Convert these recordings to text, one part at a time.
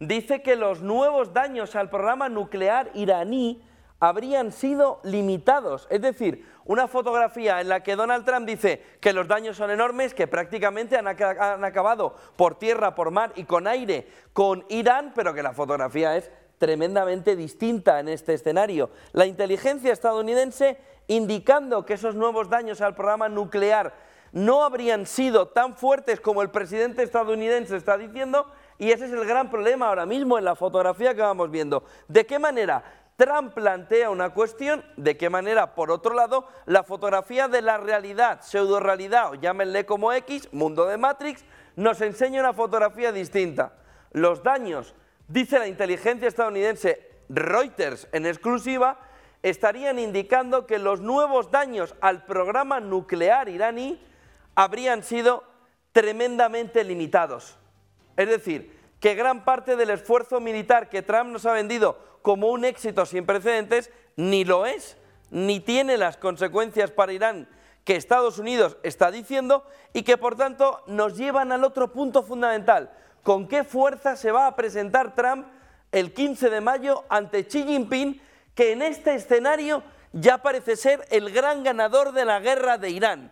dice que los nuevos daños al programa nuclear iraní habrían sido limitados. Es decir, una fotografía en la que Donald Trump dice que los daños son enormes, que prácticamente han acabado por tierra, por mar y con aire con Irán, pero que la fotografía es tremendamente distinta en este escenario. La inteligencia estadounidense indicando que esos nuevos daños al programa nuclear no habrían sido tan fuertes como el presidente estadounidense está diciendo, y ese es el gran problema ahora mismo en la fotografía que vamos viendo. ¿De qué manera Trump plantea una cuestión? ¿De qué manera, por otro lado, la fotografía de la realidad, pseudo-realidad, o llámenle como X, mundo de Matrix, nos enseña una fotografía distinta? Los daños, dice la inteligencia estadounidense, Reuters en exclusiva, estarían indicando que los nuevos daños al programa nuclear iraní habrían sido tremendamente limitados. Es decir, que gran parte del esfuerzo militar que Trump nos ha vendido como un éxito sin precedentes, ni lo es, ni tiene las consecuencias para Irán que Estados Unidos está diciendo, y que por tanto nos llevan al otro punto fundamental. ¿Con qué fuerza se va a presentar Trump el 15 de mayo ante Xi Jinping, que en este escenario ya parece ser el gran ganador de la guerra de Irán?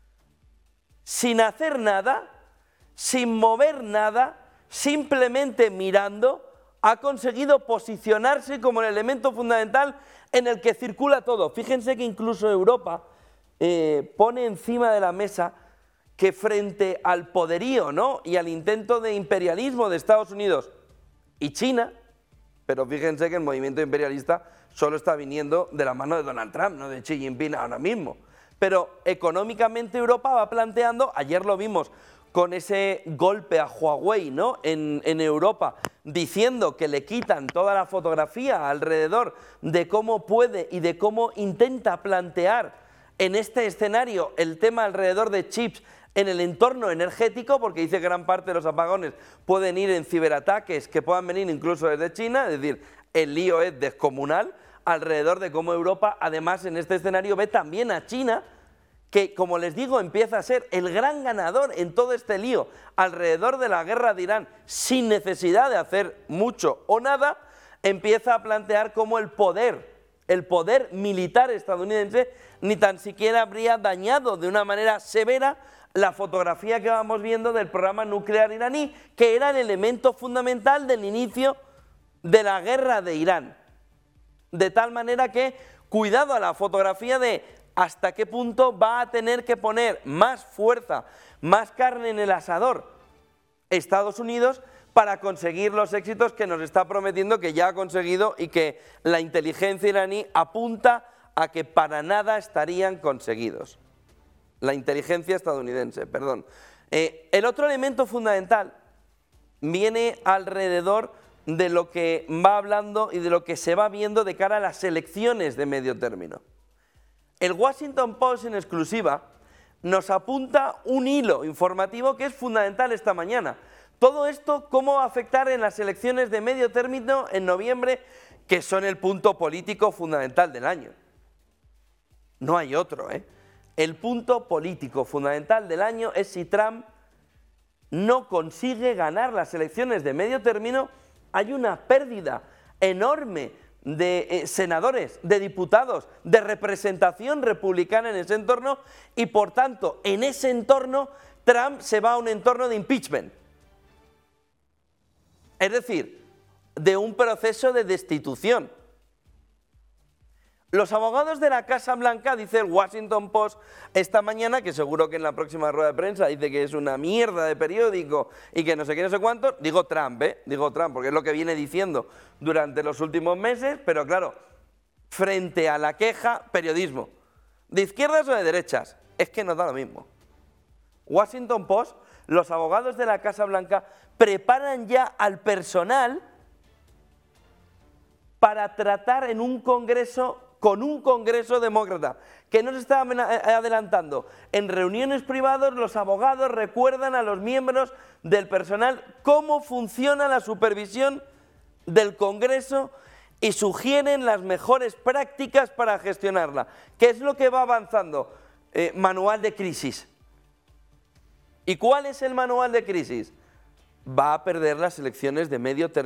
Sin hacer nada, sin mover nada, simplemente mirando, ha conseguido posicionarse como el elemento fundamental en el que circula todo. Fíjense que incluso Europa pone encima de la mesa que frente al poderío, ¿no?, y al intento de imperialismo de Estados Unidos y China, pero fíjense que el movimiento imperialista solo está viniendo de la mano de Donald Trump, no de Xi Jinping ahora mismo. Pero económicamente Europa va planteando, ayer lo vimos con ese golpe a Huawei, ¿no?, en Europa, diciendo que le quitan toda la fotografía alrededor de cómo puede y de cómo intenta plantear en este escenario el tema alrededor de chips en el entorno energético, porque dice que gran parte de los apagones pueden ir en ciberataques que puedan venir incluso desde China. Es decir, el lío es descomunal alrededor de cómo Europa, además en este escenario, ve también a China, que, como les digo, empieza a ser el gran ganador en todo este lío alrededor de la guerra de Irán, sin necesidad de hacer mucho o nada. Empieza a plantear cómo el poder militar estadounidense ni tan siquiera habría dañado de una manera severa la fotografía que vamos viendo del programa nuclear iraní, que era el elemento fundamental del inicio de la guerra de Irán. De tal manera que, cuidado a la fotografía de hasta qué punto va a tener que poner más fuerza, más carne en el asador Estados Unidos para conseguir los éxitos que nos está prometiendo, que ya ha conseguido y que la inteligencia iraní apunta a que para nada estarían conseguidos. La inteligencia estadounidense, perdón. El otro elemento fundamental viene alrededor de lo que va hablando y de lo que se va viendo de cara a las elecciones de medio término. El Washington Post en exclusiva nos apunta un hilo informativo que es fundamental esta mañana. Todo esto, ¿cómo va a afectar en las elecciones de medio término en noviembre, que son el punto político fundamental del año? No hay otro, ¿eh? El punto político fundamental del año es si Trump no consigue ganar las elecciones de medio término. Hay una pérdida enorme de senadores, de diputados, de representación republicana en ese entorno, y por tanto, en ese entorno, Trump se va a un entorno de impeachment. Es decir, de un proceso de destitución. Los abogados de la Casa Blanca, dice el Washington Post esta mañana, que seguro que en la próxima rueda de prensa dice que es una mierda de periódico y que no sé qué, no sé cuánto, digo Trump, porque es lo que viene diciendo durante los últimos meses, pero claro, frente a la queja, periodismo. ¿De izquierdas o de derechas? Es que nos da lo mismo. Washington Post, los abogados de la Casa Blanca preparan ya al personal para tratar en un Congreso, con un Congreso demócrata, que no se está adelantando. En reuniones privadas los abogados recuerdan a los miembros del personal cómo funciona la supervisión del Congreso y sugieren las mejores prácticas para gestionarla. ¿Qué es lo que va avanzando? Manual de crisis. ¿Y cuál es el manual de crisis? Va a perder las elecciones de medio término.